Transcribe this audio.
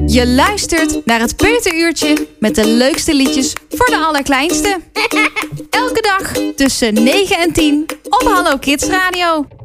Je luistert naar het Peuteruurtje met de leukste liedjes voor de allerkleinste. Elke dag tussen 9 en 10 op Hallo Kids Radio.